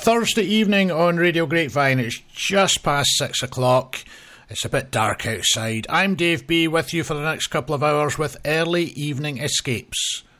Thursday evening on Radio Grapevine. It's just past 6 o'clock. It's a bit dark outside. I'm Dave B with you for the next couple of hours with Early Evening Escapes.